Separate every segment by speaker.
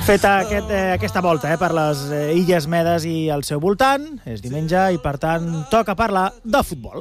Speaker 1: Feta aquesta volta per les Illes Medes i el seu voltant, és diumenge i, per tant, toca parlar de futbol.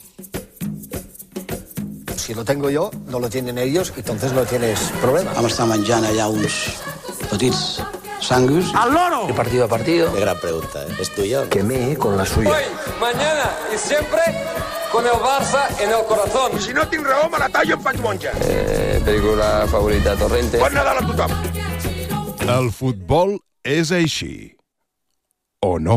Speaker 2: Si lo tengo yo, no lo tienen ellos, entonces no tienes problema.
Speaker 3: Vam estar menjant allà uns petits sangus.
Speaker 2: ¡Al loro!
Speaker 3: De partido a partido.
Speaker 2: Qué gran pregunta, ¿eh? ¿Es tuya?
Speaker 4: Quemé con la suya.
Speaker 5: Hoy, mañana y siempre con el Barça en el corazón.
Speaker 6: I si no tinc raó, me la tallo en faig monja.
Speaker 5: Película favorita, Torrente.
Speaker 6: Bon Nadal a tothom.
Speaker 7: El futbol és així. O no?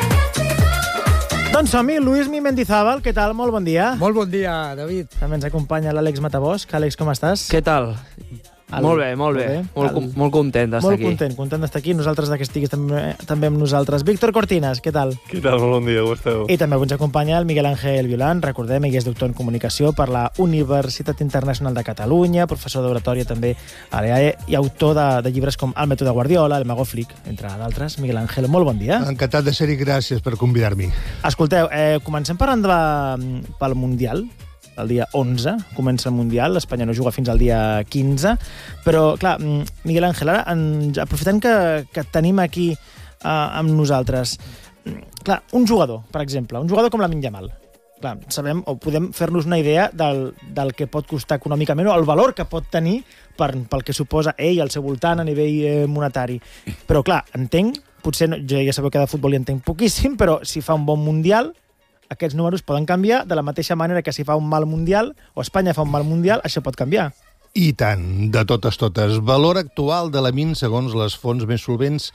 Speaker 1: Doncs som-hi, Luismi Mendizábal, què tal? Molt bon dia.
Speaker 8: Molt bon dia, David.
Speaker 1: També ens acompanya l'Àlex Matabosc. Àlex, com estàs?
Speaker 9: Què tal? Molt bé, molt bé. Molt content d'estar aquí.
Speaker 1: Molt content d'estar aquí. Nosaltres que estiguis també amb nosaltres. Víctor Cortines, què tal?
Speaker 10: Què tal? Molt bon dia, com esteu?
Speaker 1: I també ens acompanya el Miguel Ángel Violant. Recordem, ell és doctor en comunicació per la Universitat Internacional de Catalunya, professor d'oratòria també a l'EAE i autor de llibres com El mètode Guardiola, El mago Flick, entre d'altres. Miguel Ángel, molt bon dia.
Speaker 11: Encantat de ser-hi, gràcies per convidar-m'hi.
Speaker 1: Escolteu, comencem parlant pel Mundial. El dia 11 comença el Mundial, Espanya no juga fins al dia 15, però, clar, Miguel Ángel, ara, aprofitant que tenim aquí amb nosaltres, clar, un jugador, per exemple, un jugador com Lamine Yamal, clar, sabem, o podem fer-nos una idea del que pot costar econòmicament o el valor que pot tenir pel que suposa ell al seu voltant a nivell monetari. Però, clar, entenc, potser, jo ja sabeu que de futbol hi entenc poquíssim, però si fa un bon Mundial, aquests números poden canviar de la mateixa manera que si fa un mal Mundial o Espanya fa un mal Mundial, això pot canviar.
Speaker 11: I tant, de totes. Valor actual de Lamine, segons les fonts més solvents,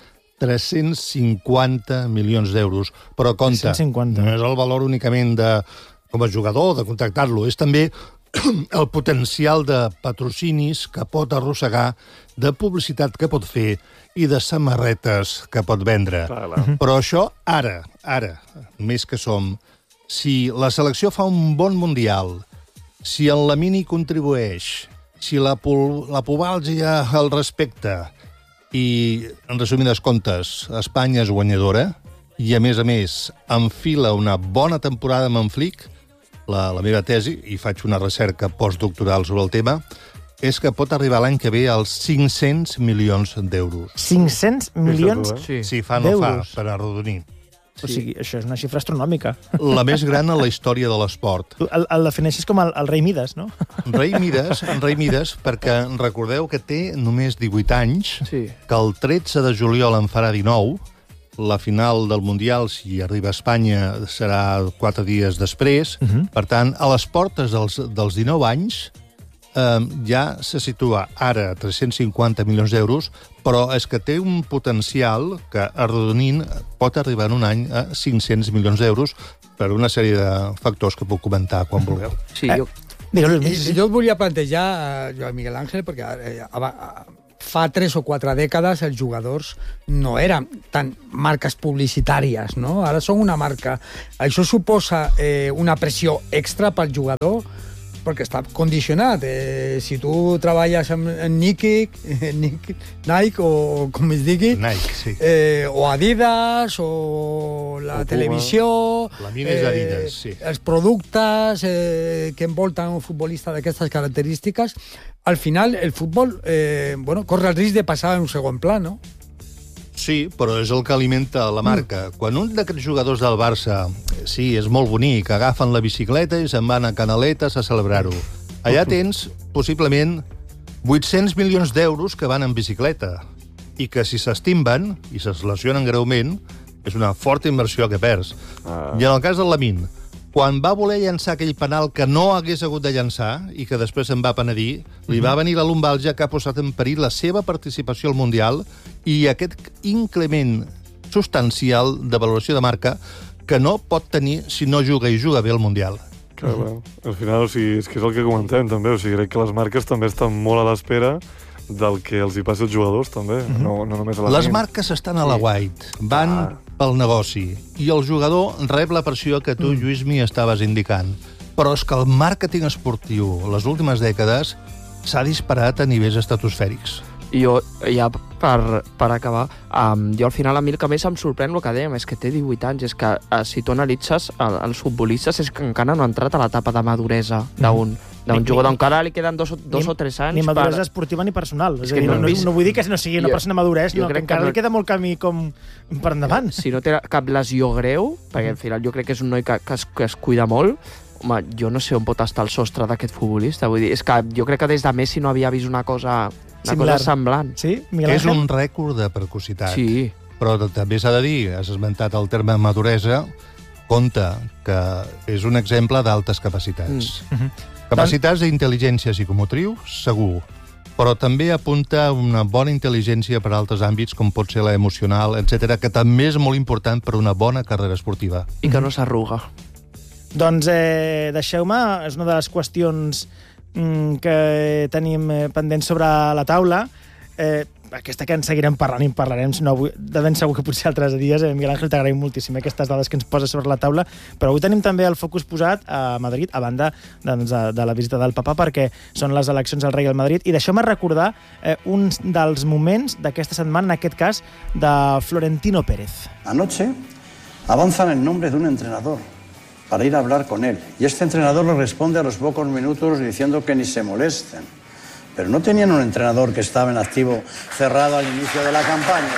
Speaker 11: 350 milions d'euros. Però compte,
Speaker 1: 350.
Speaker 11: No és el valor únicament com a jugador, de contractar-lo, és també el potencial de patrocinis que pot arrossegar, de publicitat que pot fer i de samarretes que pot vendre. Però això, ara, més que som, si la selecció fa un bon Mundial, si el Lamine hi contribueix, si la pubalgia al respecte i, en resumides comptes, Espanya és guanyadora i, a més, enfila una bona temporada amb en Flick, la meva tesi, i faig una recerca postdoctoral sobre el tema, és que pot arribar l'any que ve als 500 milions d'euros. 500
Speaker 1: milions
Speaker 11: Si fa no fa, per arrodonir.
Speaker 1: O sigui, això és una xifra astronòmica.
Speaker 11: La més gran en la història de l'esport.
Speaker 1: El defineixes com el rei Mides, no?
Speaker 11: Rei Mides, perquè recordeu que té només 18 anys, que el 13 de juliol en farà 19, la final del Mundial, si arriba a Espanya, serà 4 dies després. Per tant, a les portes dels 19 anys ja se situa ara a 350 milions d'euros, però és que té un potencial que, arrodonint, pot arribar en un any a 500 milions d'euros per una sèrie de factors que puc comentar quan vulgueu.
Speaker 8: Sí, jo et volia plantejar, Miguel Ángel, perquè fa 3 o 4 dècades els jugadors no eren tan marques publicitàries, no? Ara són una marca. Això suposa una pressió extra pel jugador, perquè està condicionat. Si tu treballes amb Nike o com es digui,
Speaker 11: Nike, sí.
Speaker 8: O Adidas, o la televisió,
Speaker 11: Lamine és Adidas, sí.
Speaker 8: Els productes que envolten un futbolista d'aquestes característiques, al final el futbol corre el risc de passar a un segon pla, no?
Speaker 11: Sí, però és el que alimenta la marca. Quan un d'aquests jugadors del Barça, sí, és molt bonic, agafen la bicicleta i se'n van a Canaletes a celebrar-ho. Allà tens, possiblement, 800 milions d'euros que van en bicicleta i que si s'estimben i es lesionen greument, és una forta inversió que perds. I en el cas del Lamine, quan va voler llançar aquell penal que no hagués hagut de llançar i que després se'n va penedir, li va venir la lumbàlgia que ha posat en perill la seva participació al Mundial i aquest increment substancial de valoració de marca que no pot tenir si no juga i juga bé al Mundial.
Speaker 10: Clar, al final, o sigui, és que és el que comentem, també. O sigui, crec que les marques també estan molt a l'espera del que els hi passi als jugadors, també. No només a la
Speaker 11: Les marques estan a la white, van pel negoci, i el jugador rep la pressió que tu, Lluís, estaves indicant. Però és que el màrqueting esportiu, les últimes dècades, s'ha disparat a nivells estratosfèrics.
Speaker 9: I jo, ja per acabar, jo al final a mi el que més em sorprèn el que dèiem és que té 18 anys, és que si tu analitzes els futbolistes és que encara no ha entrat a l'etapa de maduresa d'un jugador, encara li queden dos o tres anys.
Speaker 1: Ni maduresa esportiva ni personal. És a dir, no vull dir que no sigui una persona madura, sinó que encara li queda molt camí com per endavant.
Speaker 9: Si no té cap lesió greu, perquè al final jo crec que és un noi que es cuida molt, home, jo no sé on pot estar el sostre d'aquest futbolista. Vull dir, és que jo crec que des de Messi no havia vist una cosa semblant.
Speaker 1: Sí?
Speaker 11: És un rècord de precocitat.
Speaker 9: Sí.
Speaker 11: Però també s'ha de dir, has esmentat el terme maduresa, compte que és un exemple d'altes capacitats. Capacitats d'intel·ligència psicomotriu, segur, però també apunta una bona intel·ligència per a altres àmbits, com pot ser la emocional, etc., que també és molt important per a una bona carrera esportiva.
Speaker 9: I que no s'arruga.
Speaker 1: Doncs deixeu-me, és una de les qüestions que tenim pendents sobre la taula. Aquesta que en seguirem parlant i en parlarem, sinó avui, de ben segur que potser altres dies. Miguel Ángel, t'agraïm moltíssim aquestes dades que ens poses sobre la taula, però avui tenim també el focus posat a Madrid, a banda de la visita del papa, perquè són les eleccions del rei al Madrid, i deixeu-me recordar un dels moments d'aquesta setmana, en aquest cas, de Florentino Pérez.
Speaker 3: Anoche avanzan el nombre de un entrenador para ir a hablar con él, y este entrenador le responde a los pocos minutos diciendo que ni se molesten. Pero no tenían un entrenador que estaba en activo cerrado al inicio de la campaña.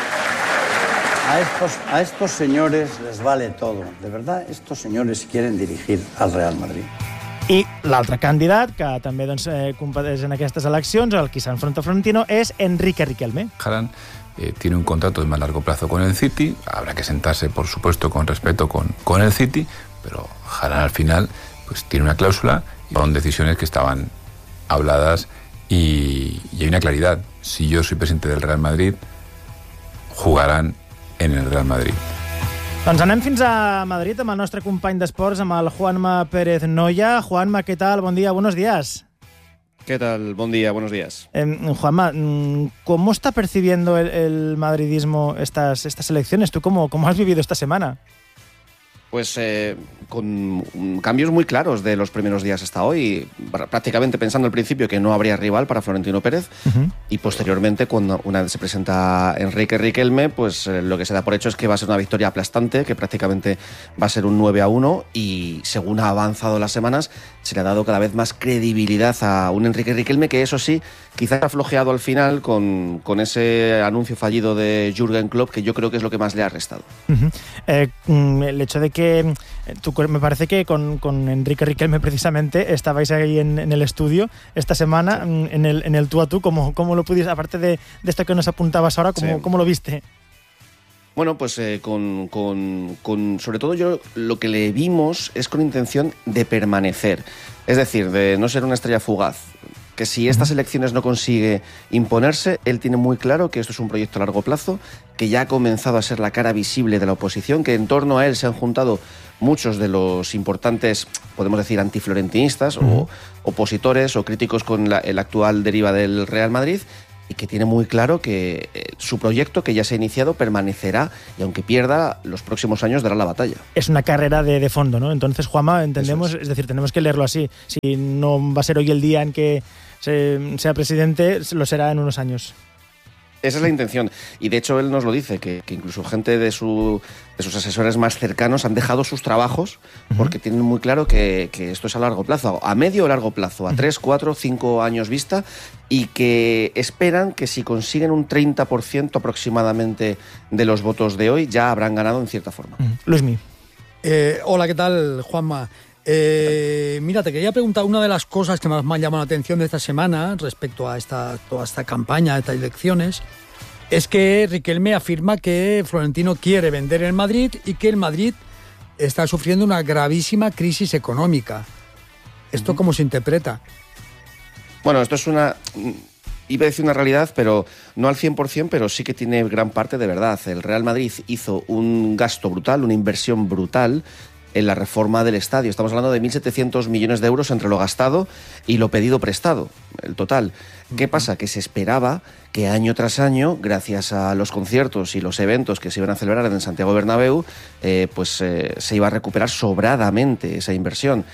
Speaker 3: A estos señores les vale todo. De verdad, estos señores quieren dirigir al Real Madrid.
Speaker 1: I l'altre candidat, que també competeix en aquestes eleccions, el qui s'enfronta a Florentino, és Enrique Riquelme.
Speaker 4: Haaland tiene un contrato de más largo plazo con el City. Habrá que sentarse, por supuesto, con respeto con el City, pero Haaland al final pues tiene una cláusula y son decisiones que estaban habladas. Y hay una claridad. Si yo soy presidente del Real Madrid, jugarán en el Real Madrid.
Speaker 1: Doncs anem fins a Madrid amb el nostre company d'esports, amb el Juanma Pérez Noya. Juanma, ¿qué tal? Buen día, buenos días.
Speaker 12: ¿Qué tal? Buen día, buenos días.
Speaker 1: Juanma, ¿cómo está percibiendo el madridismo estas elecciones? ¿Tú cómo has vivido esta semana?
Speaker 12: Pues con cambios muy claros de los primeros días hasta hoy, prácticamente pensando al principio que no habría rival para Florentino Pérez, y posteriormente, cuando una vez se presenta Enrique Riquelme, pues lo que se da por hecho es que va a ser una victoria aplastante, que prácticamente va a ser un 9-1, y según ha avanzado las semanas, se le ha dado cada vez más credibilidad a un Enrique Riquelme que, eso sí, quizás ha flojeado al final con ese anuncio fallido de Jürgen Klopp, que yo creo que es lo que más le ha restado.
Speaker 1: El hecho de que me parece que con Enrique Riquelme precisamente estabais ahí en el estudio esta semana, en el tú a tú. ¿Cómo lo pudiste, aparte de esto que nos apuntabas ahora, cómo lo viste?
Speaker 12: Bueno, pues sobre todo yo lo que le vimos es con intención de permanecer, es decir, de no ser una estrella fugaz. Que si estas elecciones no consigue imponerse, él tiene muy claro que esto es un proyecto a largo plazo, que ya ha comenzado a ser la cara visible de la oposición, que en torno a él se han juntado muchos de los importantes, podemos decir, antiflorentinistas o opositores o críticos con la actual deriva del Real Madrid, y que tiene muy claro que su proyecto, que ya se ha iniciado, permanecerá, y aunque pierda, los próximos años dará la batalla.
Speaker 1: Es una carrera de fondo, ¿no? Entonces, Juanma, entendemos, es decir, tenemos que leerlo así. Si no va a ser hoy el día en que sea presidente, lo será en unos años.
Speaker 12: Esa es la intención, y de hecho él nos lo dice, que incluso gente de sus asesores más cercanos han dejado sus trabajos porque tienen muy claro que esto es a largo plazo, a medio o largo plazo, a 3, 4, 5 años vista, y que esperan que si consiguen un 30% aproximadamente de los votos de hoy, ya habrán ganado en cierta forma.
Speaker 1: Luismi.
Speaker 8: Hola, ¿qué tal, Juanma? Mira, te quería preguntar, una de las cosas que más me han llamado la atención de esta semana respecto a toda esta campaña, a estas elecciones, es que Riquelme afirma que Florentino quiere vender el Madrid y que el Madrid está sufriendo una gravísima crisis económica. ¿Esto cómo se interpreta?
Speaker 12: Bueno, esto es iba a decir una realidad, pero no al 100%, pero sí que tiene gran parte de verdad. El Real Madrid hizo un gasto brutal, una inversión brutal en la reforma del estadio. Estamos hablando de 1.700 millones de euros entre lo gastado y lo pedido prestado, el total. ¿Qué pasa? Que se esperaba que año tras año, gracias a los conciertos y los eventos que se iban a celebrar en Santiago Bernabéu, se iba a recuperar sobradamente esa inversión.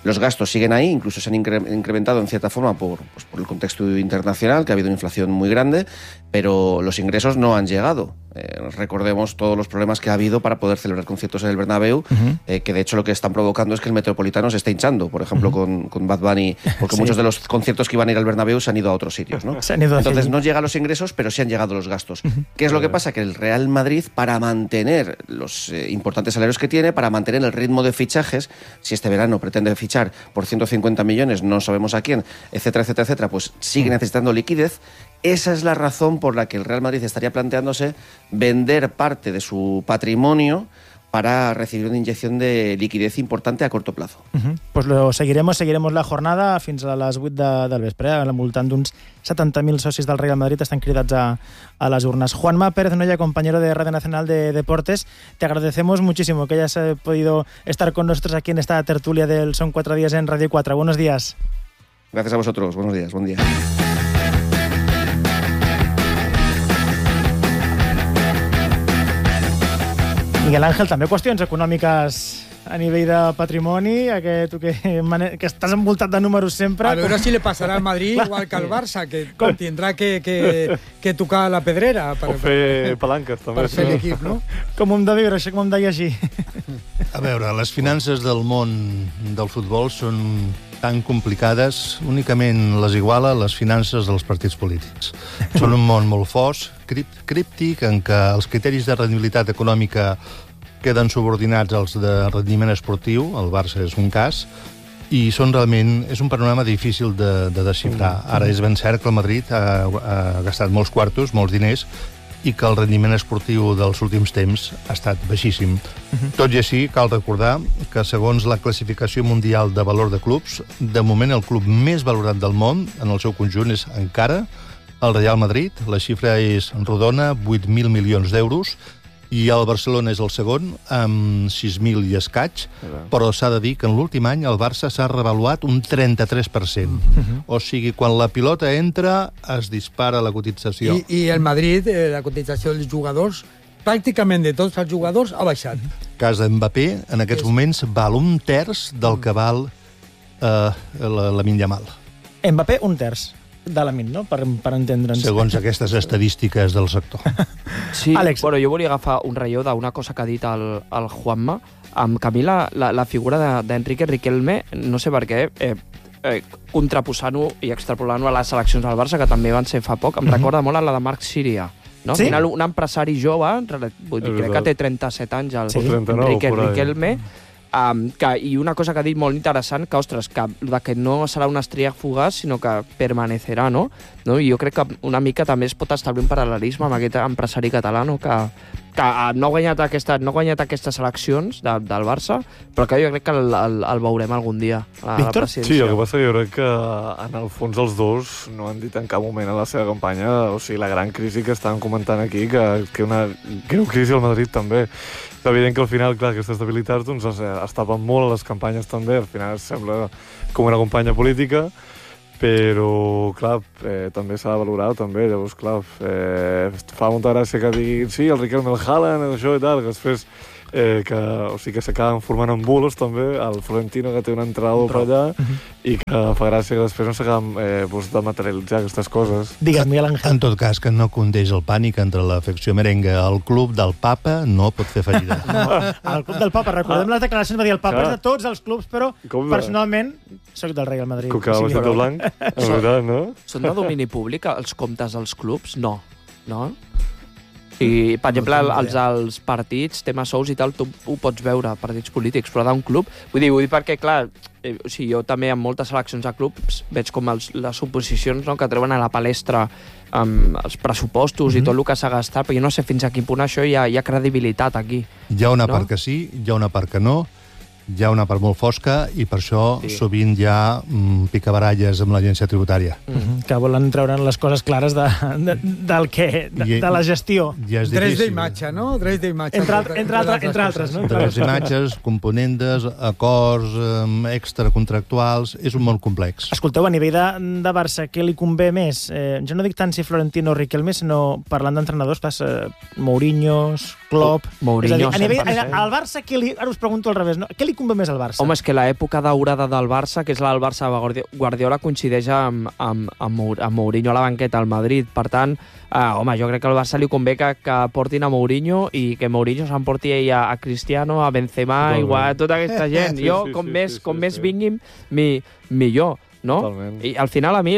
Speaker 12: Los gastos siguen ahí, incluso se han incrementado en cierta forma por el contexto internacional, que ha habido una inflación muy grande, pero los ingresos no han llegado. Recordemos todos los problemas que ha habido para poder celebrar conciertos en el Bernabéu, que de hecho lo que están provocando es que el Metropolitano se esté hinchando, por ejemplo, con Bad Bunny, porque muchos de los conciertos que iban a ir al Bernabéu se han ido a otros sitios, ¿no? Entonces no llegan los ingresos, pero sí han llegado los gastos. ¿Qué es lo que pasa? Que el Real Madrid, para mantener los importantes salarios que tiene, para mantener el ritmo de fichajes, si este verano pretende fichar por 150 millones, no sabemos a quién, etcétera, etcétera, etcétera, pues sigue necesitando liquidez. Esa es la razón por la que el Real Madrid estaría planteándose vender parte de su patrimonio para recibir una inyección de liquidez importante a corto plazo.
Speaker 1: Pues seguiremos la jornada fins a les 8 del vespre. Al voltant d'uns 70.000 socis del Real Madrid estan cridats a las urnas. Juanma Pérez Noya, compañero de Radio Nacional de Deportes, te agradecemos muchísimo que hayas podido estar con nosotros aquí en esta tertulia del Son 4 Días en Radio 4. Buenos días.
Speaker 12: Gracias a vosotros. Buenos días. Buen día.
Speaker 1: Miguel Ángel, també qüestions econòmiques a nivell de patrimoni, tu que estàs envoltat de números sempre.
Speaker 8: A veure si li passarà al Madrid igual que al Barça, que tindrà que tocar la pedrera.
Speaker 10: O fer palanques, també.
Speaker 8: Per fer l'equip, no?
Speaker 1: Com hem de viure, com hem de llegir.
Speaker 11: A veure, les finances del món del futbol són tan complicades, únicament les iguala les finances dels partits polítics. Són un món molt fos, críptic, en què els criteris de rendibilitat econòmica queden subordinats als de rendiment esportiu, el Barça és un cas, i és un panorama difícil de desxifrar. Ara és ben cert que el Madrid ha gastat molts quartos, molts diners, i que el rendiment esportiu dels últims temps ha estat baixíssim. Tot i així, cal recordar que segons la classificació mundial de valor de clubs, de moment el club més valorat del món, en el seu conjunt, és encara el Real Madrid. La xifra és rodona, 8.000 milions d'euros, i el Barcelona és el segon, amb 6.000 i escaig, però s'ha de dir que en l'últim any el Barça s'ha revaluat un 33%. O sigui, quan la pilota entra, es dispara la cotització.
Speaker 8: I el Madrid, la cotització dels jugadors, pràcticament de tots els jugadors, ha baixat.
Speaker 11: Cas d'Mbappé, en aquests moments, val un terç del que val Lamine Yamal.
Speaker 1: Mbappé, un terç de Lamine, no? Per entendre'ns.
Speaker 11: Segons aquestes estadístiques del sector.
Speaker 9: Sí, Àlex. Bueno, jo volia agafar un relleu d'una cosa que ha dit el Juanma. Que a mi la figura d'Enrique Riquelme, no sé per què, contraposant-ho i extrapolant-ho a les seleccions del Barça, que també van ser fa poc, em recorda molt a la de Marc Sirià. No? Sí? Un empresari jove, crec que té 37 anys, Enrique Riquelme, i una cosa que ha dit molt interessant, que no serà una estrella fugaz, sinó que permanecerà, no? I jo crec que una mica també es pot establir un paral·lelisme amb aquest empresari català, no? Que no ha guanyat aquestes eleccions del Barça, però que jo crec que el veurem algun dia a la presidència.
Speaker 10: Sí, el que passa que jo crec que en el fons els dos no han dit en cap moment a la seva campanya, o sigui, la gran crisi que estan comentant aquí, que una greu crisi al Madrid també. És evident que al final, clar, aquestes debilitats doncs, es tapen molt a les campanyes també, al final sembla com una campanya política, però, clar, també s'ha de valorar, també. Llavors, clar, fa molta gràcia que diguin sí, el Riquelme, el Haaland, això i tal, que després que s'acaben formant en bulos, també, el Florentino, que té un entrenador per allà, i que fa gràcia que després no s'acaben de materialitzar aquestes coses.
Speaker 1: Digues, Miguel Ángel.
Speaker 11: En tot cas, que no condeix el pànic entre l'afecció merenga. El club del Papa no pot fer fallida.
Speaker 1: El club del Papa, recordem les declaracions, va dir el Papa és de tots els clubs, però personalment soc del Real Madrid.
Speaker 10: Com que va ser blanc, és veritat, no?
Speaker 9: Són de domini públic els comptes dels clubs? No. No? I, per exemple, els partits, temes sous i tal, tu ho pots veure, partits polítics, però d'un club... Vull dir perquè, clar, jo també en moltes eleccions de clubs veig com les oposicions que treuen a la palestra els pressupostos i tot el que s'ha gastat, però jo no sé fins a quin punt això hi ha credibilitat aquí.
Speaker 11: Hi ha una part que sí, hi ha una part que no, hi ha una part molt fosca i per això sovint hi ha picabaralles amb l'agència tributària.
Speaker 1: Que volen treure les coses clares de la gestió.
Speaker 8: Drets d'imatge, no? Drets d'imatge.
Speaker 1: Entre altres, no?
Speaker 11: Drets d'imatges, componendes, acords extracontractuals, és un món complex.
Speaker 1: Escolteu, a nivell de Barça, què li convé més? Jo no dic tant si Florentino o Riquelme, sinó parlant d'entrenadors, Mourinho, Klopp...
Speaker 9: Mourinho,
Speaker 1: és a dir,
Speaker 9: 100%.
Speaker 1: al Barça, ara us pregunto al revés, no? Què li convé més al Barça?
Speaker 9: Home, és que l'època daurada del Barça, que és la del Barça Guardiola, coincideix amb Mourinho a la banqueta al Madrid. Per tant, home, jo crec que al Barça li convé que portin a Mourinho i que Mourinho s'emporti a Cristiano, a Benzema, igual a tota aquesta gent. Jo, com més vinguin, millor, no?
Speaker 10: Totalment.
Speaker 9: I al final a mi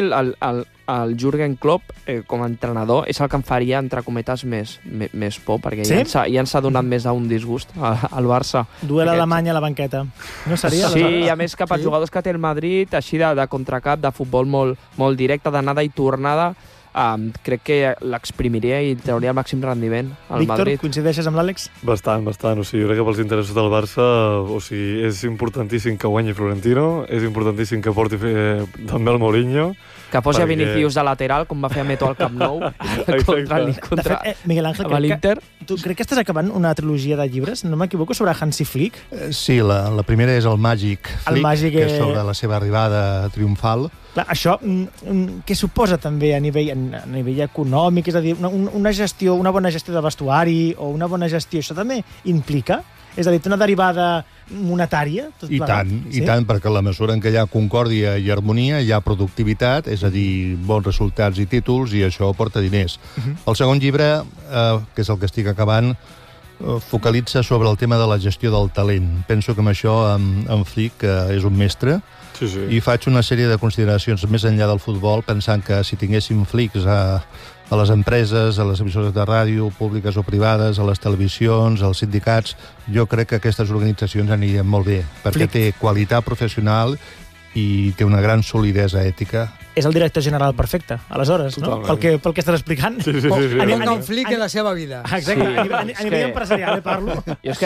Speaker 9: el Jürgen Klopp com a entrenador és el que em faria, entre cometes, més por, perquè ja ens ha donat més d'un disgust al Barça.
Speaker 1: Duel alemany a la banqueta. No seria?
Speaker 9: Sí, i a més cap als jugadors que té el Madrid, així de contracap, de futbol molt directe, d'anada i tornada, crec que l'exprimiria i trauria el màxim rendiment al Madrid.
Speaker 1: Víctor, coincideixes amb l'Àlex?
Speaker 10: Bastant. O sigui, jo crec que pels interessos del Barça, o sigui, és importantíssim que guanyi Florentino, és importantíssim que porti també el Mourinho.
Speaker 9: Que posi a Vinicius de lateral, com va fer Meto al Camp Nou contra
Speaker 1: De fet, Miguel Ángel, crec que estàs acabant una trilogia de llibres, no m'equivoco, sobre Hansi Flick?
Speaker 11: Sí, la primera és el Màgic Flick, que és sobre la seva arribada triomfal.
Speaker 1: Clar, això què suposa també a nivell econòmic? És a dir, una bona gestió de vestuari o una bona gestió, això també implica? És a dir, una derivada monetària?
Speaker 11: I tant, perquè a la mesura en què hi ha concòrdia i harmonia hi ha productivitat, és a dir, bons resultats i títols, i això porta diners. El segon llibre, que és el que estic acabant, focalitza sobre el tema de la gestió del talent. Penso que amb això en Flick és un mestre, i faig una sèrie de consideracions més enllà del futbol, pensant que si tinguéssim Flicks a les empreses, a les emissores de ràdio, públiques o privades, a les televisions, als sindicats, jo crec que aquestes organitzacions anirien molt bé, perquè té qualitat professional i té una gran solidesa ètica.
Speaker 1: És el director general perfecte, aleshores, no? Pel que estàs explicant.
Speaker 8: Sí. Un Flick en la seva vida.
Speaker 1: Exacte, a nivell empresarial, parlo.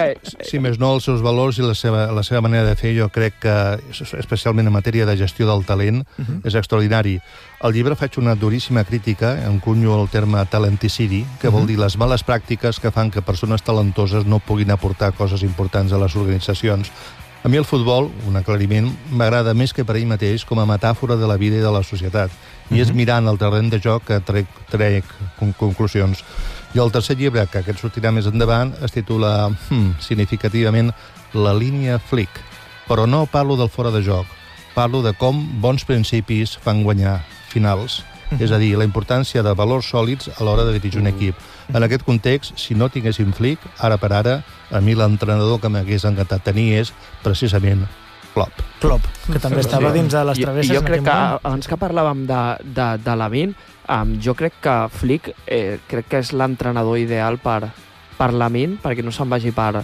Speaker 11: Si més no, els seus valors i la seva manera de fer, jo crec que, especialment en matèria de gestió del talent, és extraordinari. Al llibre faig una duríssima crítica, encunyo el terme talenticidi, que vol dir les males pràctiques que fan que persones talentoses no puguin aportar coses importants a les organitzacions. A mi el futbol, un aclariment, m'agrada més que per ell mateix com a metàfora de la vida i de la societat. I és mirant el terreny de joc que trec conclusions. I el tercer llibre, que aquest sortirà més endavant, es titula significativament La línia Flick. Però no parlo del fora de joc. Parlo de com bons principis fan guanyar finals. És a dir, la importància de valors sòlids a l'hora de dirigir un equip. En aquest context, si no tinguéssim Flick, ara per ara, a mi l'entrenador que m'hagués encantat tenir és precisament Klopp.
Speaker 1: Klopp, que també estava dins de les travesses.
Speaker 9: Jo crec que, abans que parlàvem de Lamine, jo crec que Flick crec que és l'entrenador ideal per Lamine, perquè no se'n vagi per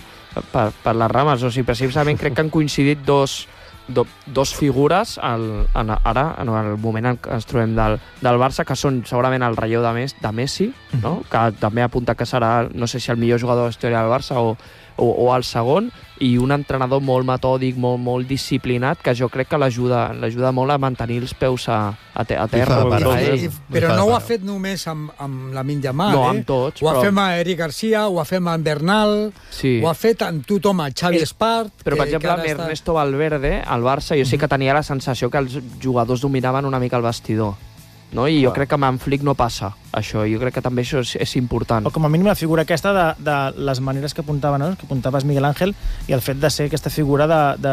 Speaker 9: les rames. O sigui, precisament crec que han coincidit dos figures ara, en el moment en què ens trobem del Barça, que són segurament el relleu de Messi, no? Que també apunta que serà, no sé si el millor jugador de la història del Barça o el segon, i un entrenador molt metòdic, molt disciplinat, que jo crec que l'ajuda molt a mantenir els peus a terra.
Speaker 8: Però no ho ha fet només amb Lamine Yamal,
Speaker 9: no, amb tots.
Speaker 8: Ho ha fet amb Eric Garcia, ho ha fet amb Bernal, ho ha fet amb tothom, amb Xavi Espart...
Speaker 9: Però, per exemple, amb Ernesto Valverde, al Barça, jo sí que tenia la sensació que els jugadors dominaven una mica el vestidor. No? I jo crec que amb Flick no passa això, jo crec que també això és important.
Speaker 1: O com a mínim la figura aquesta de les maneres que apuntava, no? Que apuntaves Miguel Ángel, i el fet de ser aquesta figura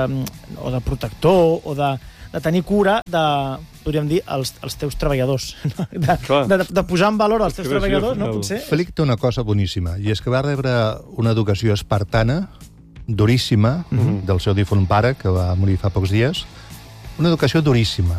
Speaker 1: o de protector o de tenir cura de, podríem dir, els teus treballadors. De posar en valor els teus treballadors, no? Potser.
Speaker 11: Flick té una cosa boníssima, i és que va rebre una educació espartana, duríssima, del seu difunt pare, que va morir fa pocs dies. Una educació duríssima.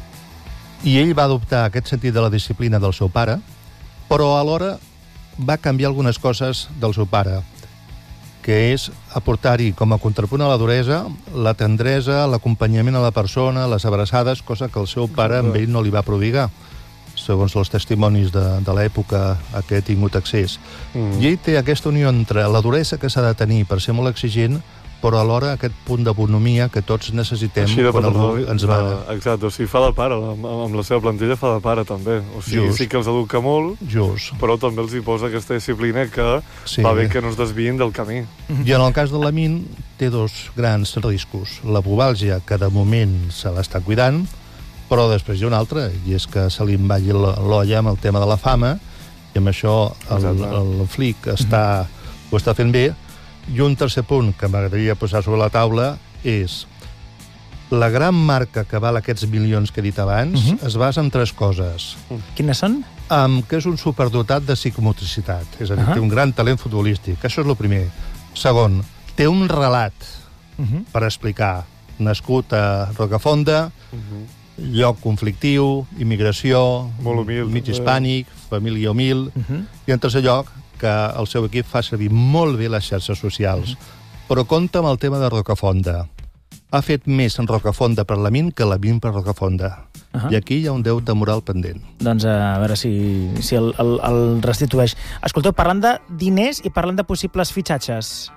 Speaker 11: I ell va adoptar aquest sentit de la disciplina del seu pare, però alhora va canviar algunes coses del seu pare, que és aportar-hi com a contrapunt a la duresa, la tendresa, l'acompanyament a la persona, les abraçades, cosa que el seu pare amb ell no li va prodigar, segons els testimonis de l'època a què he tingut accés. I ell té aquesta unió entre la duresa que s'ha de tenir per ser molt exigent, però alhora aquest punt de bonomia que tots necessitem quan algú ens va...
Speaker 10: Exacte, o sigui, fa de pare, amb la seva plantilla fa de pare també. O sigui, sí que els educa molt, però també els hi posa aquesta disciplina que va bé que no es desviïn del camí.
Speaker 11: I en el cas de Lamine té dos grans riscos. La pubàlgia, que de moment se l'està cuidant, però després hi ha un altre, i és que se li envalli l'olla amb el tema de la fama, i amb això el Flick està ho està fent bé. I un tercer punt que m'agradaria posar sobre la taula és la gran marca que val aquests milions que he dit abans es basa en 3 coses.
Speaker 1: Quines són?
Speaker 11: Que és un superdotat de psicomotricitat, és a dir, té un gran talent futbolístic. Això és el primer. Segon, té un relat per explicar. Nascut a Rocafonda, lloc conflictiu, immigració, mig hispànic, família humil, i en tercer lloc, que el seu equip fa servir molt bé les xarxes socials. Però compta amb el tema de Rocafonda. Ha fet més en Rocafonda per Lamine que Lamine per Rocafonda. I aquí hi ha un deute moral pendent.
Speaker 1: Doncs a veure si el restitueix. Escolteu, parlant de diners i parlant de possibles fitxatges.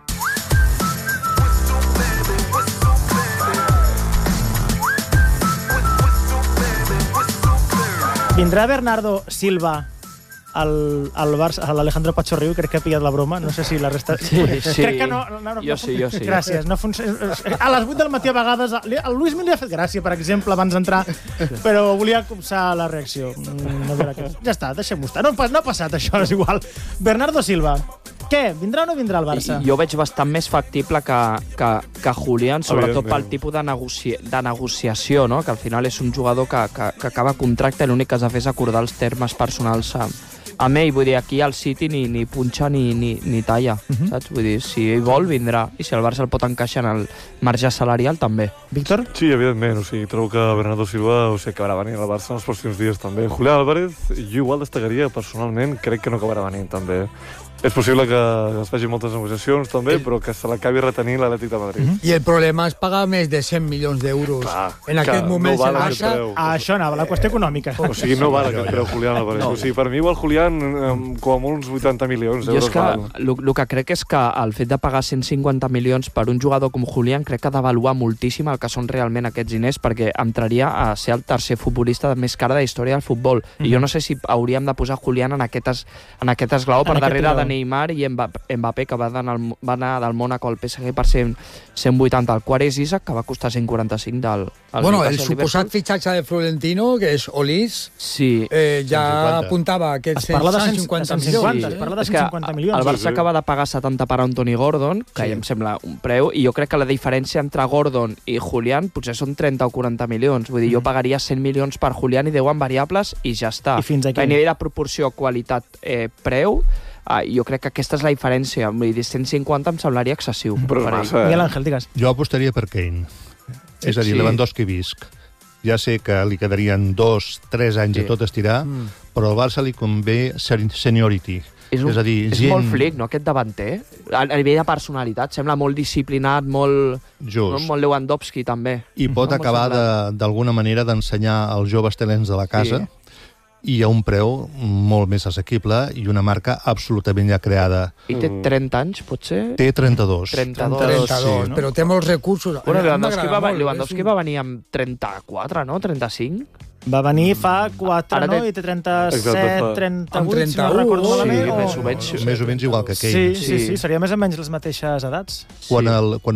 Speaker 1: Vindrà Bernardo Silva al Barça, a l'Alejandro Pachorriu, crec que ha pillat la broma, no sé si la resta...
Speaker 9: Sí.
Speaker 1: Crec que no.
Speaker 9: Jo sí.
Speaker 1: Gràcies, no funciona. A les 8 del matí a vegades, el Luis li ha fet gràcia, per exemple, abans d'entrar, però volia copsar la reacció. Ja està, deixem-ho estar. No ha passat això, és igual. Bernardo Silva, què? Vindrà o no vindrà al Barça?
Speaker 9: Jo veig bastant més factible que Julián, sobretot pel tipus de negociació, no? Que al final és un jugador que acaba contracte i l'únic que has de fer és acordar els termes personals amb ell. Vull dir, aquí al City ni punxa ni talla, saps? Vull dir, si ell vol, vindrà. I si el Barça el pot encaixar en el marge salarial, també.
Speaker 1: Víctor?
Speaker 10: Sí, evidentment. O sigui, trobo que Bernardo Silva acabarà venint al Barça en els pròxims dies, també. Julián Álvarez, jo igual destacaria, personalment, crec que no acabarà venint, també. És possible que es facin moltes negociacions, també, però que se l'acabi retenint l'Atlètic de Madrid.
Speaker 8: I el problema és pagar més de 100 milions d'euros. En aquest moment
Speaker 10: no
Speaker 8: el Barça...
Speaker 1: Això anava, la qüestió econòmica.
Speaker 10: O sigui, no val aquest preu, Julián Álvarez. O sigui, per mi, igual Julián, com a molt uns 80 milions d'euros.
Speaker 9: Jo és que el que crec és que el fet de pagar 150 milions per un jugador com Julián crec que ha d'avaluar moltíssim el que són realment aquests diners, perquè entraria a ser el tercer futbolista més car de la història del futbol. I jo no sé si hauríem de posar Julián en aquest esglaó per darrere de Neymar i Mbappé, que va anar del Mónaco al PSG per 180. El quart és Isaac, que va costar 145 del...
Speaker 8: Bueno, el suposat fitxatge de Florentino, que és Olís, ja apuntava aquests 150 milions.
Speaker 1: Es parla de 150 milions.
Speaker 9: El Barça acaba de pagar 70 per Anthony Gordon, que ja em sembla un preu, i jo crec que la diferència entre Gordon i Julián potser són 30 o 40 milions. Vull dir, jo pagaria 100 milions per Julián i 10 en variables i ja està.
Speaker 1: I fins aquí.
Speaker 9: A nivell de proporció qualitat-preu, jo crec que aquesta és la diferència. Vull dir, 150 em semblaria excessiu.
Speaker 1: Miguel Ángel, digues.
Speaker 11: Jo apostaria per Kane. És a dir, Lewandowski visc. Ja sé que li quedarien 2-3 anys a tot estirar, però al Barça li convé seniority. És a dir,
Speaker 9: és molt flic, no, aquest davanter? A nivell de personalitat, sembla molt disciplinat, molt Lewandowski, també.
Speaker 11: I pot acabar, d'alguna manera, d'ensenyar als joves talents de la casa, i a un preu molt més assequible i una marca absolutament ja creada.
Speaker 9: I té 30 anys, potser?
Speaker 11: Té 32.
Speaker 8: 32, però té molts recursos.
Speaker 9: Bueno, Lewandowski va venir amb 34, no? 35?
Speaker 1: Va venir fa 4, no? I té 37, 38, si no recordo malament.
Speaker 11: Més o menys igual que Kane.
Speaker 1: Sí, seria més o menys les mateixes edats.
Speaker 11: Quan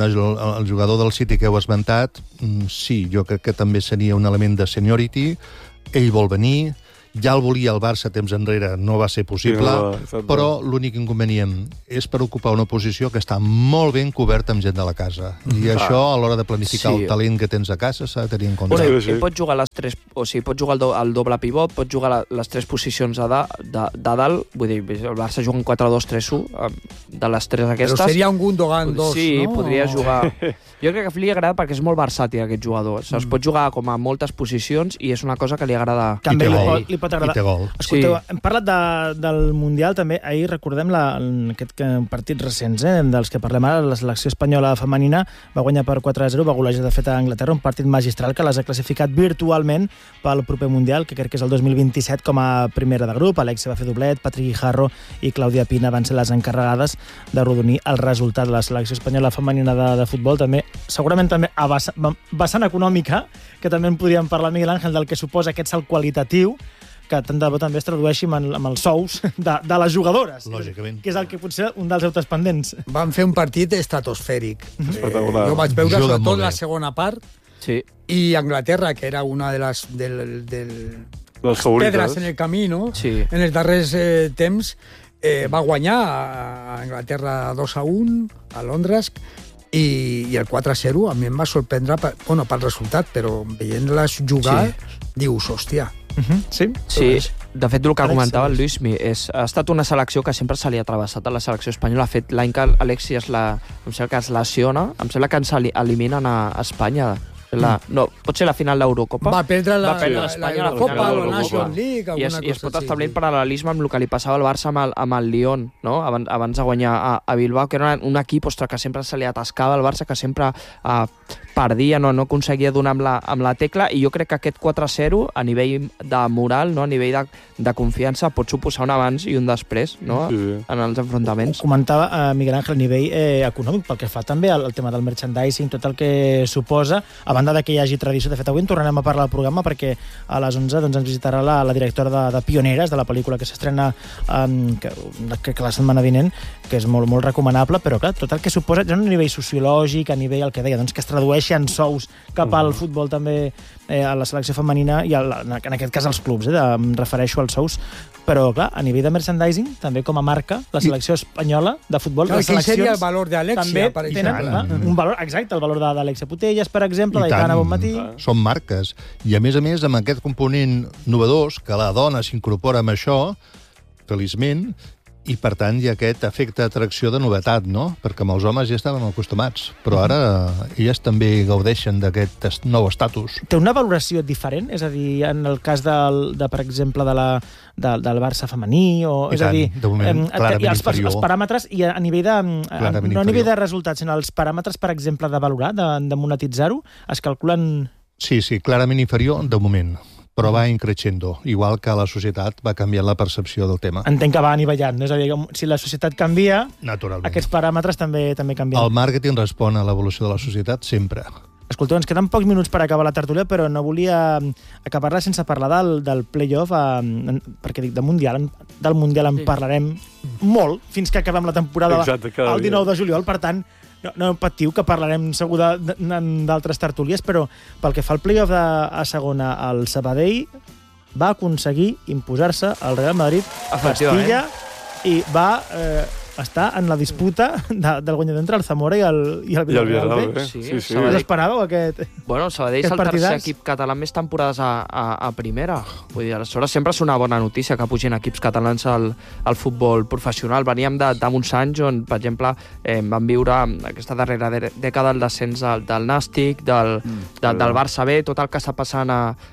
Speaker 11: el jugador del City que heu esmentat, sí, jo crec que també seria un element de seniority. Ell vol venir, ja el volia el Barça temps enrere, no va ser possible, però l'únic inconvenient és per ocupar una posició que està molt ben coberta amb gent de la casa. I això, a l'hora de planificar el talent que tens a casa, s'ha de tenir en compte.
Speaker 9: Ell pot jugar les tres, o sigui, pot jugar el doble pivot, pot jugar les tres posicions de dalt, vull dir, el Barça juga en 4-2-3-1, de les tres aquestes.
Speaker 8: Però seria un Gundogan 2, no?
Speaker 9: Sí, podria jugar... Jo crec que li agrada perquè és molt versàtil, aquest jugador. Es pot jugar com a moltes posicions i és una cosa que li agrada.
Speaker 1: També li pot agradar. Escolteu, hem parlat del Mundial també. Ahir recordem aquest partit recents, dels que parlem ara. La selecció espanyola femenina va guanyar per 4-0, va golejar de fet a Anglaterra, un partit magistral que les ha classificat virtualment pel proper Mundial, que crec que és el 2027 com a primera de grup. Alexia va fer doblet, Patrick Guijarro i Clàudia Pina van ser les encarregades de rodonir el resultat de la selecció espanyola femenina de futbol. També segurament també a vessant econòmica, que també en podríem parlar, Miguel Ángel, del que suposa aquest salt qualitatiu, que tant de bo també es tradueixi amb els sous de les jugadores.
Speaker 11: Lògicament.
Speaker 1: Que és el que potser un dels deutes pendents.
Speaker 8: Van fer un partit estratosfèric.
Speaker 10: Espectacular.
Speaker 8: Jo vaig veure sobretot la segona part,
Speaker 9: i
Speaker 8: Anglaterra, que era una de les pedres en el camí, no?
Speaker 9: Sí.
Speaker 8: En els darrers temps, va guanyar a Anglaterra 2-1 a Londres i el 4-0 a mi em va sorprendre pel resultat, però veient-les jugar dius, hòstia.
Speaker 1: Sí?
Speaker 9: Sí, de fet, el que comentava el Luismi ha estat una selecció que sempre se li ha travessat a la selecció espanyola. Ha fet l'any que Alexi em sembla que es lesiona, em sembla que ens eliminen a Espanya. No, pot ser la final d'Eurocopa.
Speaker 8: Va perdre
Speaker 9: l'Espanya
Speaker 8: la Copa o la National League, alguna cosa
Speaker 9: I es pot establir el paral·lelisme amb el que li passava al Barça amb el Lyon, no? Abans de guanyar a Bilbao, que era un equip que sempre se li atascava al Barça, que sempre perdia, no aconseguia donar amb la tecla, i jo crec que aquest 4-0 a nivell de moral, no? A nivell de confiança, pot suposar un abans i un després, no? En els enfrontaments.
Speaker 1: Comentava Miguel Ángel a nivell econòmic, pel que fa també al tema del merchandising, tot el que suposa, a banda que hi hagi tradició. De fet, avui en tornarem a parlar del programa perquè a les 11 ens visitarà la directora de Pioneres, de la pel·lícula que s'estrena que la setmana vinent, que és molt, molt recomanable, però clar, tot el que suposa, ja a nivell sociològic, a nivell, el que deia, que es tradueixi en sous cap al futbol també, a la selecció femenina i en aquest cas als clubs, em refereixo als sous, però clar, a nivell de merchandising, també com a marca, la selecció espanyola de futbol, les seleccions...
Speaker 8: Quin seria el valor d'Alexia, per exemple?
Speaker 1: També tenen un valor, exacte, el valor d'Alexia Putelles, per exemple, d'Aitana Bonmatí.
Speaker 11: Són marques. I a més, amb aquest component novedós, que la dona s'incorpora amb això, feliçment, i per tant hi ha aquest efecte d'atracció de novetat, no? Perquè amb els homes ja estàvem acostumats, però ara elles també gaudeixen d'aquest nou estatus.
Speaker 1: Té una valoració diferent? És a dir, en el cas per exemple, del Barça femení, o és a dir, els paràmetres, i a nivell de... No a nivell de resultats, sinó els paràmetres, per exemple, de valorar, de monetitzar-ho, es calculen...
Speaker 11: Sí, clarament inferior de moment, però va increixendo, igual que la societat va canviant la percepció del tema.
Speaker 1: Entenc que va anivellant, és a dir, si la societat canvia, aquests paràmetres també canvien.
Speaker 11: El màrqueting respon a l'evolució de la societat sempre.
Speaker 1: Escolteu, ens queden pocs minuts per acabar la tertúlia, però no volia acabar-la sense parlar del play-off, perquè dic, del Mundial en parlarem molt, fins que acabem la temporada el 19 de juliol, per tant, no patiu, que parlarem segur d'altres tertúlies, però pel que fa al play-off a segona, el Sabadell va aconseguir imposar-se al Real Madrid Castilla i va estar en la disputa del guanyador entre el Zamora i el Villarreal.
Speaker 10: Sí.
Speaker 1: Us esperàveu aquest
Speaker 9: Bueno, Sabadell és el tercer equip català amb més temporades a primera. Vull dir, aleshores sempre és una bona notícia que pugin equips catalans al futbol professional. Veníem d'uns anys on, per exemple, vam viure aquesta darrera dècada el descens del Nàstic, del Barça B, tot el que està passant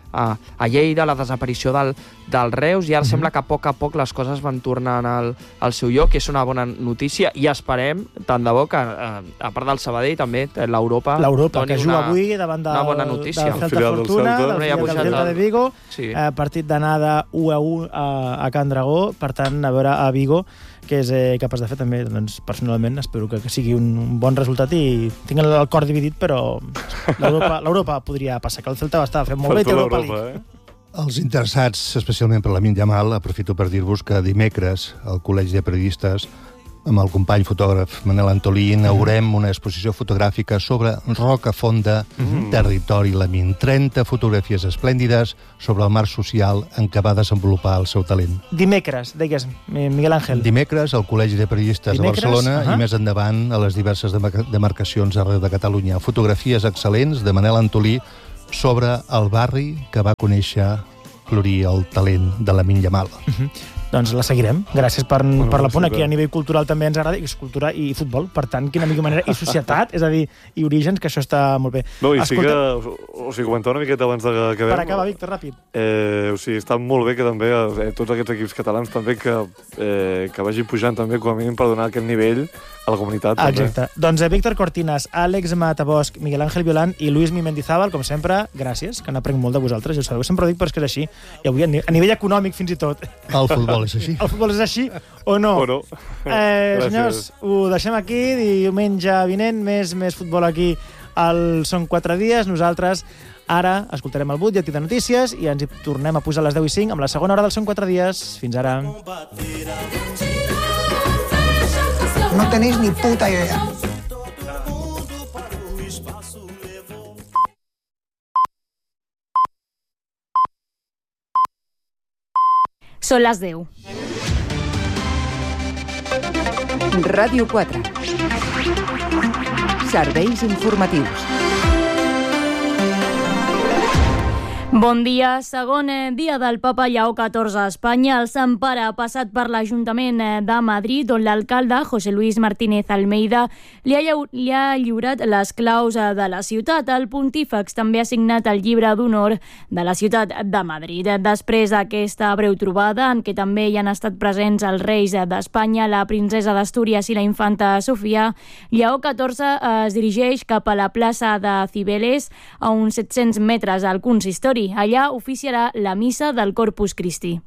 Speaker 9: a Lleida, la desaparició del Reus, i ara sembla que a poc les coses van tornant al seu lloc, i és una bona notícia, i esperem, tant de bo, que a part del Sabadell també l'Europa
Speaker 1: que juga avui davant del Celta Fortuna, del Celta de Vigo, partit d'anada 1-1 a Can Dragó, per tant, a veure a Vigo que és capaç de fer també, doncs, personalment espero que sigui un bon resultat, i tinc el cor dividit, però l'Europa podria passar, que el Celta va estar fent molt bé, té Europa League.
Speaker 11: Els interessats, especialment per Lamine Yamal, aprofito per dir-vos que dimecres al Col·legi de Periodistes, amb el company fotògraf Manel Antolí, inaugurem una exposició fotogràfica sobre Rocafonda, territori Lamine. 30 fotografies esplèndides sobre el marc social en què va desenvolupar el seu talent.
Speaker 1: Dimecres, digues, Miguel Ángel.
Speaker 11: Dimecres al Col·legi de Periodistes de Barcelona i més endavant a les diverses demarcacions arreu de Catalunya. Fotografies excel·lents de Manel Antolí sobre el barri que va conèixer florir el talent de Lamine Yamal.
Speaker 1: Doncs la seguirem. Gràcies per l'apunt. Aquí a nivell cultural també ens agrada, és cultura i futbol, per tant, quina millor manera, i societat, és a dir, i orígens, que això està molt bé.
Speaker 10: No, i sí que, o sigui, comentar una miqueta abans de que
Speaker 1: per acabar, Víctor, ràpid.
Speaker 10: O sigui, està molt bé que també tots aquests equips catalans també que vagi pujant també, com a mínim, per donar aquest nivell a la comunitat.
Speaker 1: Exacte. Doncs Víctor Cortinas, Àlex Matabosch, Miguel Ángel Violán i Luismi Mendizábal, com sempre, gràcies, que n'aprenc molt de vosaltres, ja ho sabeu, sempre ho dic, però és que és així. I avui, a nivell econòmic, fins i tot.
Speaker 11: El futbol és així.
Speaker 1: El futbol és així o no?
Speaker 10: O no.
Speaker 1: Senyors, ho deixem aquí. Diumenge vinent, més futbol aquí al Són 4 dies. Nosaltres ara escoltarem el butlletí de notícies i ens hi tornem a posar a les 10:05 amb la segona hora del Són 4 dies. Fins ara.
Speaker 2: No tenéis ni puta idea.
Speaker 13: Són les 10. Ràdio 4. Serveis informatius.
Speaker 14: Bon dia. Segon dia del Papa Lleó XIV a Espanya. El Sant Pare ha passat per l'Ajuntament de Madrid, on l'alcalde, José Luis Martínez Almeida, li ha lliurat les claus de la ciutat. El pontífex també ha signat el llibre d'honor de la ciutat de Madrid. Després d'aquesta breu trobada, en què també hi han estat presents els reis d'Espanya, la princesa d'Astúries i la infanta Sofia, Lleó XIV es dirigeix cap a la plaça de Cibeles, a uns 700 metres al consistori. Allà oficiarà la missa del Corpus Christi.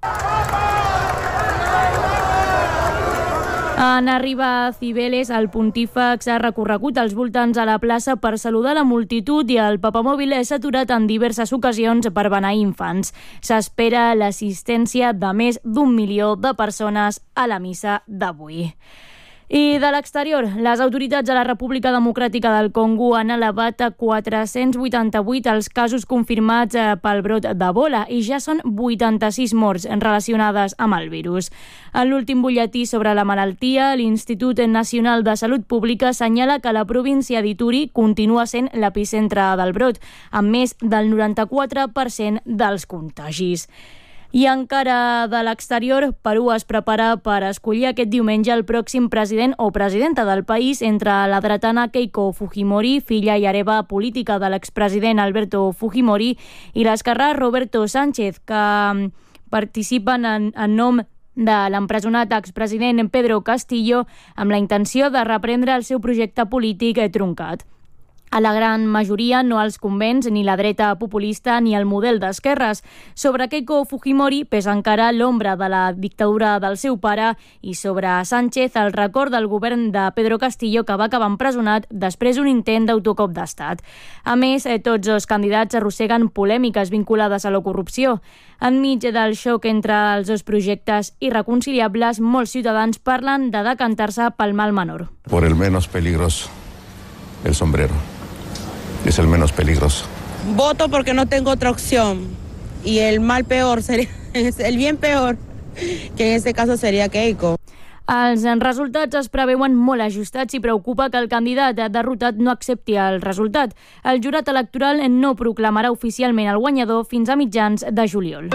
Speaker 14: En arribar a Cibeles, el pontífex ha recorregut els voltants a la plaça per saludar la multitud i el papamòbil s'ha aturat en diverses ocasions per beneir infants. S'espera l'assistència de més d'1 milió de persones a la missa d'avui. I de l'exterior, les autoritats de la República Democràtica del Congo han elevat a 488 els casos confirmats pel brot d'Ebola i ja són 86 morts relacionades amb el virus. En l'últim butlletí sobre la malaltia, l'Institut Nacional de Salut Pública assenyala que la província d'Ituri continua sent l'epicentre del brot, amb més del 94% dels contagis. I encara de l'exterior, Perú es prepara per escollir aquest diumenge el pròxim president o presidenta del país entre la dretana Keiko Fujimori, filla i hereva política de l'expresident Alberto Fujimori, i l'esquerrà Roberto Sánchez, que participen en nom de l'empresonat expresident Pedro Castillo amb la intenció de reprendre el seu projecte polític truncat. A la gran majoria no els convenç ni la dreta populista ni el model d'esquerres. Sobre Keiko Fujimori pesa encara l'ombra de la dictadura del seu pare i sobre Sánchez el record del govern de Pedro Castillo, que va acabar empresonat després d'un intent d'autocop d'estat. A més, tots els candidats arrosseguen polèmiques vinculades a la corrupció. Enmig del xoc entre els dos projectes irreconciliables, molts ciutadans parlen de decantar-se pel mal menor.
Speaker 15: Por el menos peligroso, el sombrero. Es el menos peligroso.
Speaker 16: Voto porque no tengo otra opción y el mal peor sería, el bien peor, que en este caso sería Keiko.
Speaker 14: Els resultats es preveuen molt ajustats i preocupa que el candidat derrotat no accepti el resultat. El jurat electoral no proclamarà oficialment el guanyador fins a mitjans de juliol.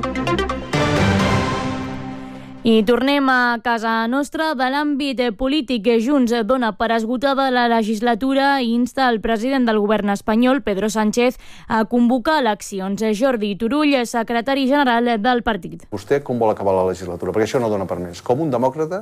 Speaker 14: I tornem a casa nostra. De l'àmbit polític, Junts dona per esgotada la legislatura i insta el president del govern espanyol, Pedro Sánchez, a convocar eleccions. Jordi Turull, secretari general del partit.
Speaker 17: Vostè com vol acabar la legislatura? Perquè això no dona per més. Com un demòcrata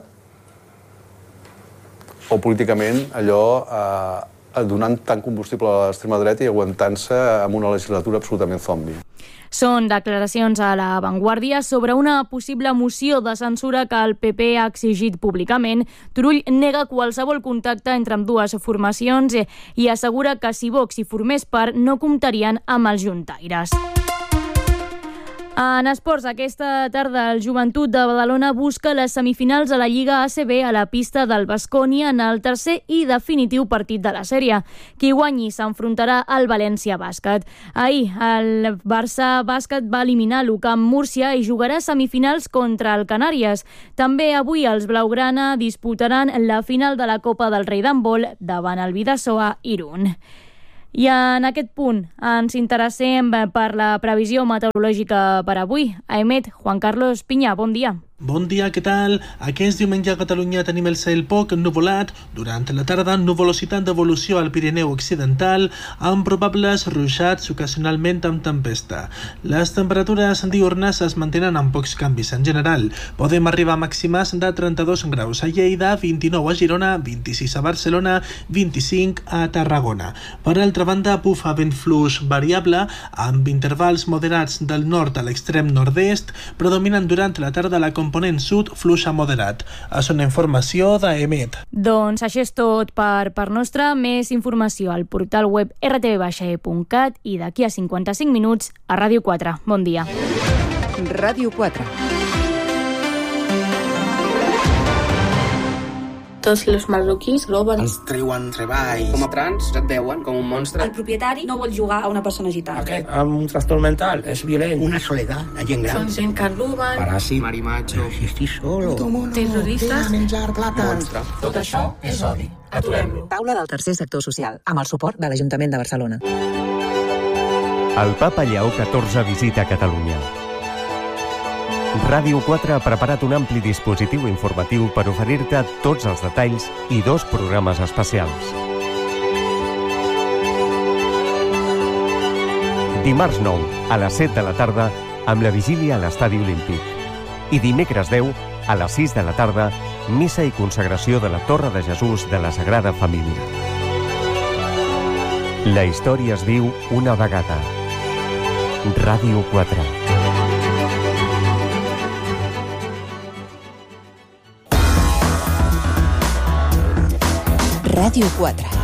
Speaker 17: o políticament allò donant tant combustible a l'extrema dreta i aguantant-se amb una legislatura absolutament zombi.
Speaker 14: Són declaracions a La Vanguardia sobre una possible moció de censura que el PP ha exigit públicament. Turull nega qualsevol contacte entre ambdues formacions i assegura que si Vox hi formés part no comptarien amb els juntaires. En esports, aquesta tarda el Joventut de Badalona busca les semifinals de la Lliga ACB a la pista del Baskonia en el tercer i definitiu partit de la sèrie. Qui guanyi s'enfrontarà al València Bàsquet. Ahir el Barça Bàsquet va eliminar l'UCAM Múrcia i jugarà semifinals contra el Canàries. També avui els blaugrana disputaran la final de la Copa del Rei d'handbol davant el Bidasoa Irún. I en aquest punt ens interessem per la previsió meteorològica per avui. A EMET, Juan Carlos Piña, bon dia.
Speaker 18: Bon dia, què tal? Aquest diumenge a Catalunya tenim el cel poc nuvolat. Durant la tarda, nuvolositat d'evolució al Pirineu Occidental, amb probables ruixats ocasionalment amb tempesta. Les temperatures diurnes es mantenen amb pocs canvis en general. Podem arribar a màximes de 32 graus a Lleida, 29 a Girona, 26 a Barcelona, 25 a Tarragona. Per altra banda, bufa vent fluix variable, amb intervals moderats del nord a l'extrem nord-est, predominant durant la tarda la component sud fluixa moderat. És una informació d'EMET.
Speaker 14: Doncs això és tot per part nostra. Més informació al portal web rtv-e.cat i d'aquí a 55 minuts a Ràdio 4. Bon dia.
Speaker 13: Ràdio 4.
Speaker 19: Tots els marroquins roben.
Speaker 20: Ens treuen treball. Com a trans et veuen com un monstre.
Speaker 21: El propietari no vol jugar a una persona gitana.
Speaker 20: Aquest amb un trastorn mental és violent.
Speaker 22: Una soledat, la gent gran.
Speaker 21: Són gent que roben.
Speaker 20: Paràsit, marimacho.
Speaker 22: Si estic solo.
Speaker 21: Terroristes.
Speaker 22: Menjar plata.
Speaker 20: Monstre.
Speaker 21: Tot això és odi. Aturem-lo.
Speaker 23: Taula del tercer sector social, amb el suport de l'Ajuntament de Barcelona.
Speaker 24: El papa Lleó XIV visita Catalunya. Ràdio 4 ha preparat un ampli dispositiu informatiu per oferir-te tots els detalls i 2 programes especials. Dimarts 9, a les 7 de la tarda, amb la vigília a l'Estadi Olímpic. I dimecres 10, a les 6 de la tarda, missa i consagració de la Torre de Jesús de la Sagrada Família. La història es diu una vegada. Ràdio 4.
Speaker 13: Ràdio 4.